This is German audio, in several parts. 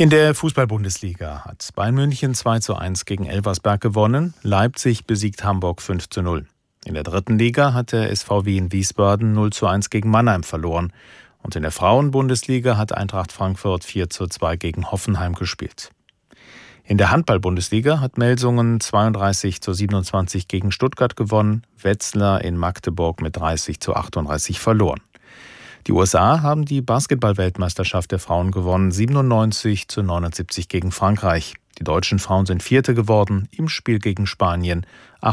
In der Fußball-Bundesliga hat Bayern München 2:1 gegen Elversberg gewonnen. Leipzig besiegt Hamburg 5:0. In der dritten Liga hat der SVW in Wiesbaden 0:1 gegen Mannheim verloren. Und in der Frauen-Bundesliga hat Eintracht Frankfurt 4:2 gegen Hoffenheim gespielt. In der Handball-Bundesliga hat Melsungen 32:27 gegen Stuttgart gewonnen. Wetzlar in Magdeburg mit 30:38 verloren. Die USA haben die Basketball-Weltmeisterschaft der Frauen gewonnen, 97:79 gegen Frankreich. Die deutschen Frauen sind Vierte geworden, im Spiel gegen Spanien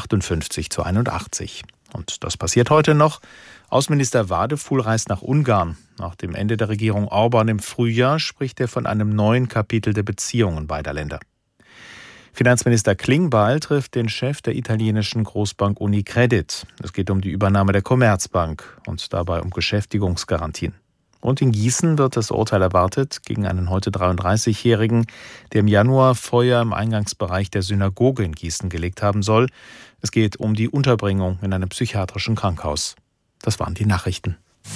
58:81. Und das passiert heute noch. Außenminister Wadefuhl reist nach Ungarn. Nach dem Ende der Regierung Orban im Frühjahr spricht er von einem neuen Kapitel der Beziehungen beider Länder. Finanzminister Klingbeil trifft den Chef der italienischen Großbank Unicredit. Es geht um die Übernahme der Commerzbank und dabei um Beschäftigungsgarantien. Und in Gießen wird das Urteil erwartet gegen einen heute 33-Jährigen, der im Januar Feuer im Eingangsbereich der Synagoge in Gießen gelegt haben soll. Es geht um die Unterbringung in einem psychiatrischen Krankenhaus. Das waren die Nachrichten.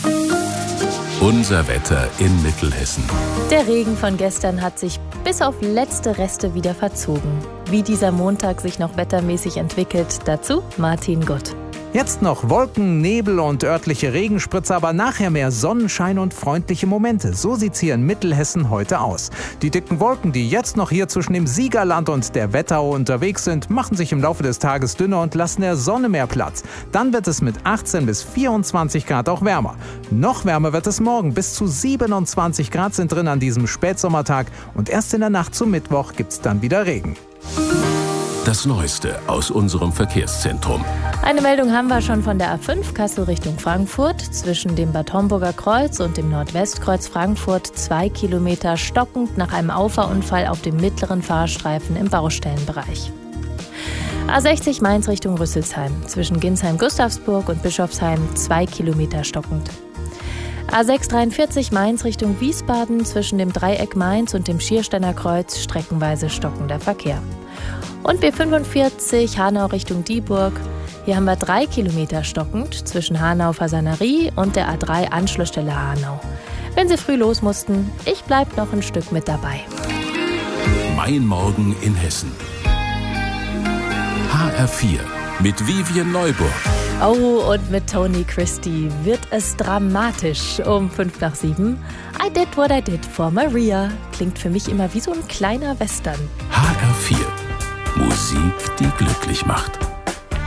Unser Wetter in Mittelhessen. Der Regen von gestern hat sich bis auf letzte Reste wieder verzogen. Wie dieser Montag sich noch wettermäßig entwickelt, dazu Martin Gott. Jetzt noch Wolken, Nebel und örtliche Regenspritze, aber nachher mehr Sonnenschein und freundliche Momente. So sieht's hier in Mittelhessen heute aus. Die dicken Wolken, die jetzt noch hier zwischen dem Siegerland und der Wetterau unterwegs sind, machen sich im Laufe des Tages dünner und lassen der Sonne mehr Platz. Dann wird es mit 18 bis 24 Grad auch wärmer. Noch wärmer wird es morgen. Bis zu 27 Grad sind drin an diesem Spätsommertag. Und erst in der Nacht zum Mittwoch gibt's dann wieder Regen. Das Neueste aus unserem Verkehrszentrum. Eine Meldung haben wir schon von der A5 Kassel Richtung Frankfurt. Zwischen dem Bad Homburger Kreuz und dem Nordwestkreuz Frankfurt 2 Kilometer stockend nach einem Auffahrunfall auf dem mittleren Fahrstreifen im Baustellenbereich. A60 Mainz Richtung Rüsselsheim. Zwischen Ginsheim-Gustavsburg und Bischofsheim 2 Kilometer stockend. A643 Mainz Richtung Wiesbaden. Zwischen dem Dreieck Mainz und dem Schiersteiner Kreuz streckenweise stockender Verkehr. Und B45 Hanau Richtung Dieburg. Hier haben wir 3 Kilometer stockend zwischen Hanau-Fasanerie und der A3 Anschlussstelle Hanau. Wenn Sie früh los mussten, ich bleib noch ein Stück mit dabei. Mein Morgen in Hessen. HR4 mit Vivian Neuburg. Oh, und mit Tony Christie wird es dramatisch um 6:55. I did what I did for Maria. Klingt für mich immer wie so ein kleiner Western. HR4. Musik, die glücklich macht.